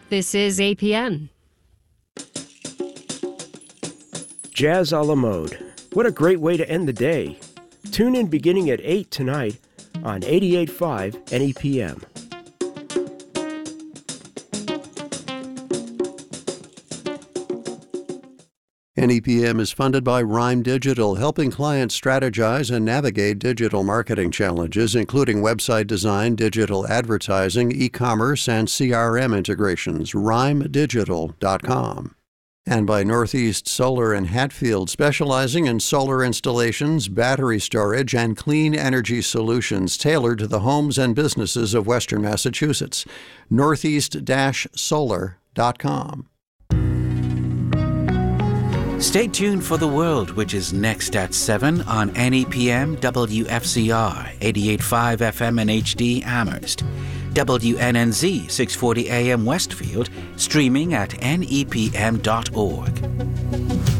This is APN. Jazz a la mode. What a great way to end the day. Tune in beginning at 8 tonight on 88.5 NEPM. NEPM is funded by Rhyme Digital, helping clients strategize and navigate digital marketing challenges, including website design, digital advertising, e-commerce, and CRM integrations. RhymeDigital.com. And by Northeast Solar in Hatfield, specializing in solar installations, battery storage, and clean energy solutions tailored to the homes and businesses of Western Massachusetts. Northeast-solar.com. Stay tuned for The World, which is next at 7 on NEPM WFCR 88.5 FM and HD Amherst, WNNZ 640 AM Westfield, streaming at nepm.org.